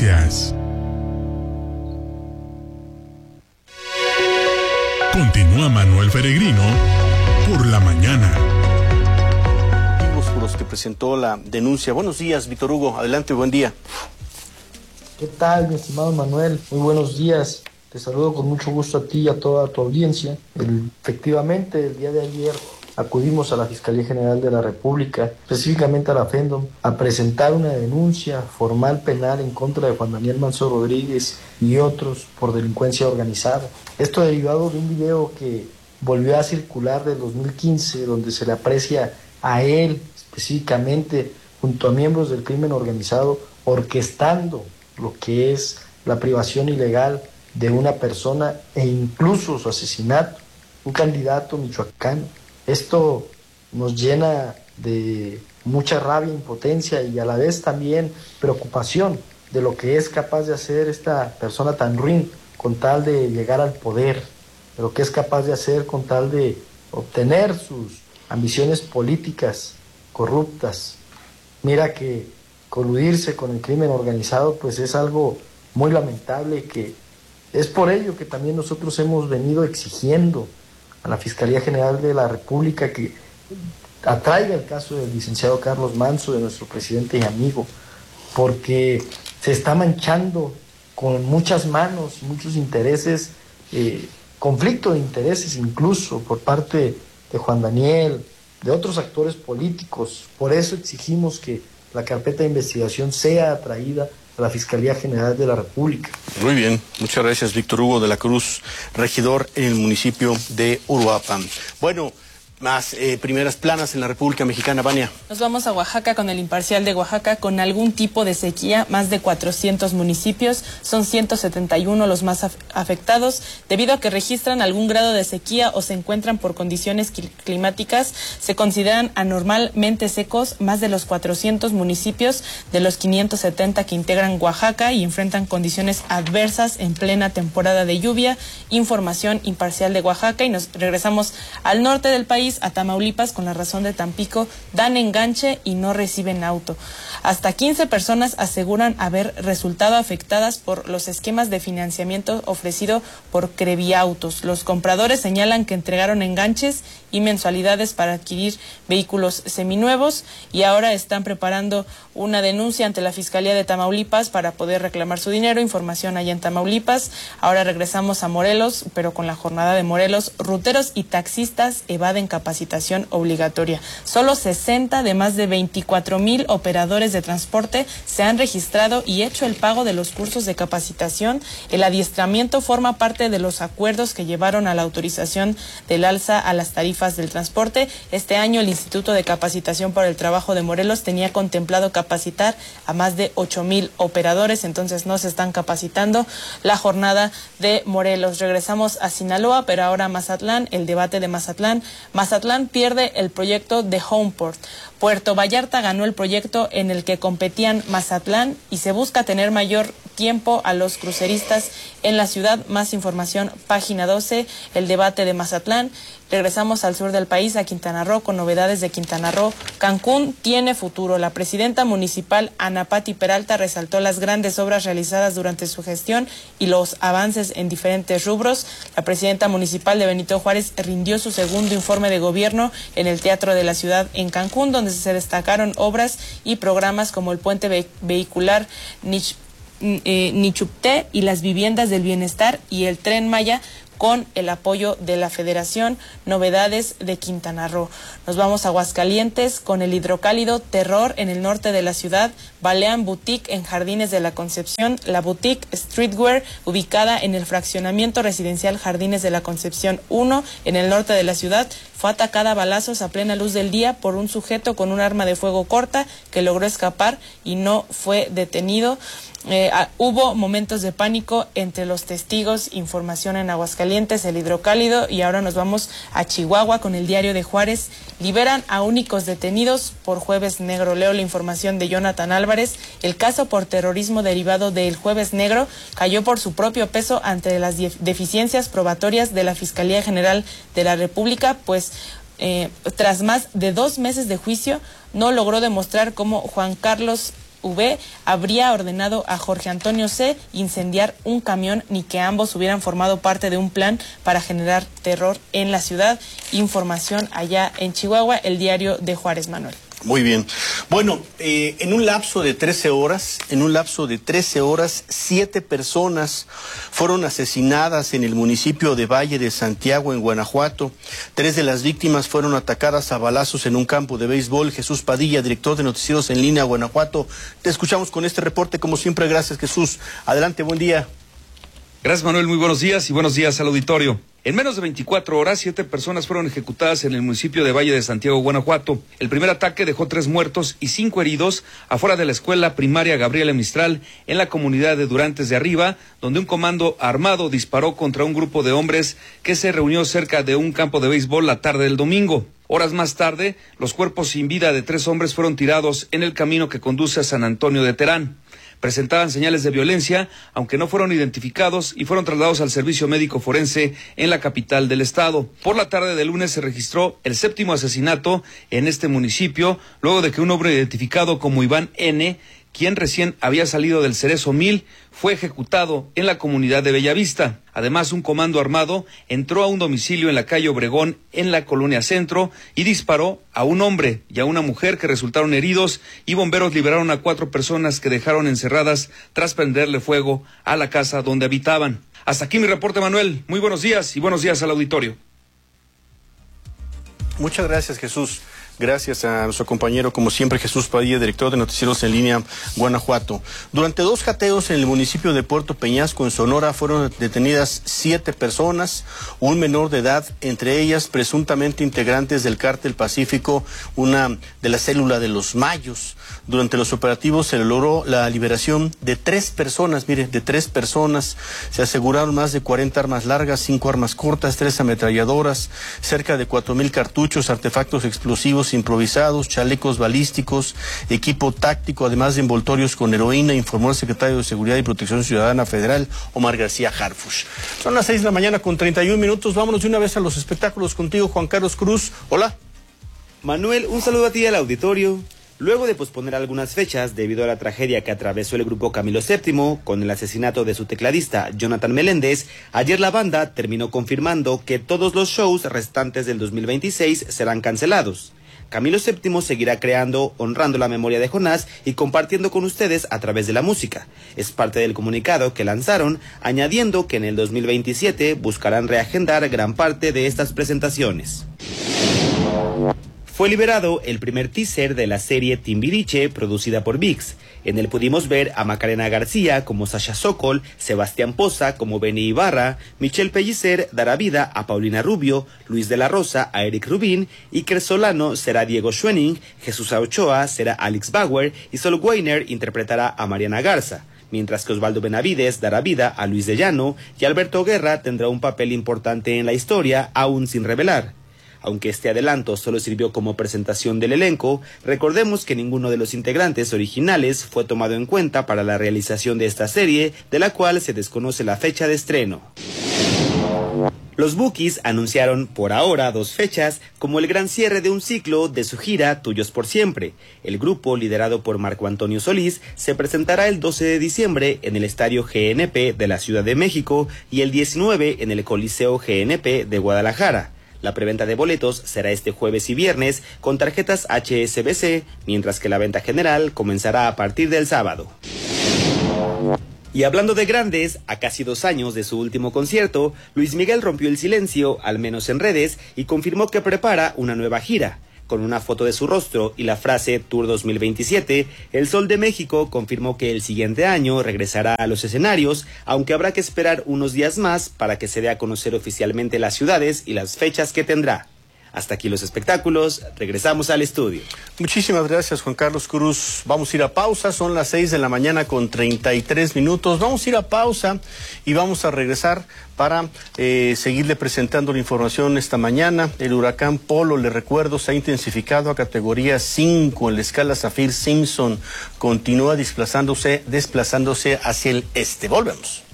Noticias. Continúa Manuel Peregrino por la mañana. Por los que presentó la denuncia. Buenos días, Víctor Hugo. Adelante, buen día. ¿Qué tal, mi estimado Manuel? Muy buenos días. Te saludo con mucho gusto a ti y a toda tu audiencia. Efectivamente, el día de ayer acudimos a la Fiscalía General de la República, específicamente a la FENDOM, a presentar una denuncia formal penal en contra de Juan Daniel Manso Rodríguez y otros por delincuencia organizada. Esto derivado de un video que volvió a circular del 2015, donde se le aprecia a él específicamente junto a miembros del crimen organizado orquestando lo que es la privación ilegal de una persona e incluso su asesinato, un candidato michoacano. Esto nos llena de mucha rabia, impotencia y a la vez también preocupación de lo que es capaz de hacer esta persona tan ruin con tal de llegar al poder, de lo que es capaz de hacer con tal de obtener sus ambiciones políticas corruptas. Mira que coludirse con el crimen organizado pues es algo muy lamentable, que es por ello que también nosotros hemos venido exigiendo a la Fiscalía General de la República que atraiga el caso del licenciado Carlos Manso, de nuestro presidente y amigo, porque se está manchando con muchas manos, muchos intereses, conflicto de intereses incluso por parte de Juan Daniel, de otros actores políticos. Por eso exigimos que la carpeta de investigación sea atraída a la Fiscalía General de la República. Muy bien, muchas gracias, Víctor Hugo de la Cruz, regidor en el municipio de Uruapan. Bueno, más primeras planas en la República Mexicana, Vania. Nos vamos a Oaxaca con el Imparcial de Oaxaca, con algún tipo de sequía, más de 400 municipios, son 171 los más afectados, debido a que registran algún grado de sequía o se encuentran por condiciones climáticas, se consideran anormalmente secos más de los 400 municipios de los 570 que integran Oaxaca y enfrentan condiciones adversas en plena temporada de lluvia. Información Imparcial de Oaxaca. Y nos regresamos al norte del país, a Tamaulipas, con la razón de Tampico, dan enganche y no reciben auto. Hasta 15 personas aseguran haber resultado afectadas por los esquemas de financiamiento ofrecido por Creviautos. Los compradores señalan que entregaron enganches y mensualidades para adquirir vehículos seminuevos y ahora están preparando una denuncia ante la Fiscalía de Tamaulipas para poder reclamar su dinero. Información allá en Tamaulipas. Ahora regresamos a Morelos, pero con la jornada de Morelos, ruteros y taxistas evaden capacitación obligatoria. Solo 60 de más de 24,000 operadores de transporte se han registrado y hecho el pago de los cursos de capacitación. El adiestramiento forma parte de los acuerdos que llevaron a la autorización del alza a las tarifas del transporte. Este año el Instituto de Capacitación para el Trabajo de Morelos tenía contemplado capacitar a más de 8,000 operadores, entonces no se están capacitando. La jornada de Morelos. Regresamos a Sinaloa, pero ahora a Mazatlán, el debate de Mazatlán. Mazatlán pierde el proyecto de Homeport. Puerto Vallarta ganó el proyecto en el que competían Mazatlán y se busca tener mayor tiempo a los cruceristas en la ciudad. Más información, página 12, el debate de Mazatlán. Regresamos al sur del país, a Quintana Roo, con novedades de Quintana Roo. Cancún tiene futuro. La presidenta municipal, Ana Pati Peralta, resaltó las grandes obras realizadas durante su gestión y los avances en diferentes rubros. La presidenta municipal de Benito Juárez rindió su segundo informe de gobierno en el Teatro de la Ciudad en Cancún, donde se destacaron obras y programas como el puente vehicular Nichupté y las viviendas del bienestar y el Tren Maya, con el apoyo de la Federación. Novedades de Quintana Roo. Nos vamos a Aguascalientes con el hidrocálido terror en el norte de la ciudad. Balean Boutique en Jardines de la Concepción. La boutique Streetwear, ubicada en el fraccionamiento residencial Jardines de la Concepción 1 en el norte de la ciudad, fue atacada a balazos a plena luz del día por un sujeto con un arma de fuego corta que logró escapar y no fue detenido. Hubo momentos de pánico entre los testigos. Información en Aguascalientes, el hidrocálido. Y ahora nos vamos a Chihuahua con el Diario de Juárez. Liberan a únicos detenidos por Jueves Negro. Leo la información de Jonathan Álvarez. El caso por terrorismo derivado del Jueves Negro cayó por su propio peso ante las deficiencias probatorias de la Fiscalía General de la República, pues tras más de 2 meses de juicio no logró demostrar cómo Juan Carlos V habría ordenado a Jorge Antonio C. incendiar un camión ni que ambos hubieran formado parte de un plan para generar terror en la ciudad. Información allá en Chihuahua, el Diario de Juárez, Manuel. Muy bien. Bueno, en un lapso de 13 horas, 7 personas fueron asesinadas en el municipio de Valle de Santiago, en Guanajuato. 3 de las víctimas fueron atacadas a balazos en un campo de béisbol. Jesús Padilla, director de Noticieros en Línea, Guanajuato. Te escuchamos con este reporte, como siempre. Gracias, Jesús. Adelante, buen día. Gracias, Manuel. Muy buenos días y buenos días al auditorio. En menos de 24 horas, 7 personas fueron ejecutadas en el municipio de Valle de Santiago, Guanajuato. El primer ataque dejó 3 muertos y 5 heridos afuera de la escuela primaria Gabriela Mistral, en la comunidad de Durantes de Arriba, donde un comando armado disparó contra un grupo de hombres que se reunió cerca de un campo de béisbol la tarde del domingo. Horas más tarde, los cuerpos sin vida de 3 hombres fueron tirados en el camino que conduce a San Antonio de Terán. Presentaban señales de violencia, aunque no fueron identificados y fueron trasladados al servicio médico forense en la capital del estado. Por la tarde del lunes se registró el 7º asesinato en este municipio, luego de que un hombre identificado como Iván N., quien recién había salido del Cerezo 1000, fue ejecutado en la comunidad de Bellavista. Además, un comando armado entró a un domicilio en la calle Obregón, en la colonia Centro, y disparó a un hombre y a una mujer que resultaron heridos, y bomberos liberaron a 4 personas que dejaron encerradas tras prenderle fuego a la casa donde habitaban. Hasta aquí mi reporte, Manuel. Muy buenos días y buenos días al auditorio. Muchas gracias, Jesús. Gracias a nuestro compañero, como siempre, Jesús Padilla, director de Noticieros en Línea, Guanajuato. Durante 2 cateos en el municipio de Puerto Peñasco, en Sonora, fueron detenidas 7 personas, un menor de edad, entre ellas presuntamente integrantes del Cártel Pacífico, una de la célula de los Mayos. Durante los operativos se logró la liberación de 3 personas, de 3 personas. Se aseguraron más de 40 armas largas, 5 armas cortas, 3 ametralladoras, cerca de 4,000 cartuchos, artefactos explosivos improvisados, chalecos balísticos, equipo táctico, además de envoltorios con heroína, informó el secretario de Seguridad y Protección Ciudadana Federal, Omar García Harfuch. Son las 6 de la mañana con 31 minutos. Vámonos de una vez a los espectáculos contigo, Juan Carlos Cruz. Hola. Manuel, un saludo a ti y al auditorio. Luego de posponer algunas fechas debido a la tragedia que atravesó el grupo Camilo VII con el asesinato de su tecladista Jonathan Meléndez, ayer la banda terminó confirmando que todos los shows restantes del 2026 serán cancelados. Camilo VII seguirá creando, honrando la memoria de Jonás y compartiendo con ustedes a través de la música. Es parte del comunicado que lanzaron, añadiendo que en el 2027 buscarán reagendar gran parte de estas presentaciones. Fue liberado el primer teaser de la serie Timbiriche, producida por ViX. En él pudimos ver a Macarena García como Sasha Sokol, Sebastián Poza como Benny Ibarra, Michelle Pellicer dará vida a Paulina Rubio, Luis de la Rosa a Eric Rubín, Iker Solano será Diego Schwenning, Jesús Ochoa será Alex Bauer y Sol Weiner interpretará a Mariana Garza. Mientras que Osvaldo Benavides dará vida a Luis de Llano y Alberto Guerra tendrá un papel importante en la historia, aún sin revelar. Aunque este adelanto solo sirvió como presentación del elenco, recordemos que ninguno de los integrantes originales fue tomado en cuenta para la realización de esta serie, de la cual se desconoce la fecha de estreno. Los Bukis anunciaron por ahora 2 fechas como el gran cierre de un ciclo de su gira Tuyos por Siempre. El grupo, liderado por Marco Antonio Solís, se presentará el 12 de diciembre en el Estadio GNP de la Ciudad de México y el 19 en el Coliseo GNP de Guadalajara. La preventa de boletos será este jueves y viernes con tarjetas HSBC, mientras que la venta general comenzará a partir del sábado. Y hablando de grandes, a casi 2 años de su último concierto, Luis Miguel rompió el silencio, al menos en redes, y confirmó que prepara una nueva gira. Con una foto de su rostro y la frase Tour 2027, el Sol de México confirmó que el siguiente año regresará a los escenarios, aunque habrá que esperar unos días más para que se dé a conocer oficialmente las ciudades y las fechas que tendrá. Hasta aquí los espectáculos, regresamos al estudio. Muchísimas gracias, Juan Carlos Cruz. Vamos a ir a pausa, son las 6 de la mañana con 33 minutos. Vamos a ir a pausa y vamos a regresar para seguirle presentando la información esta mañana. El huracán Polo, le recuerdo, se ha intensificado a categoría 5 en la escala Saffir-Simpson. Continúa desplazándose hacia el este. Volvemos.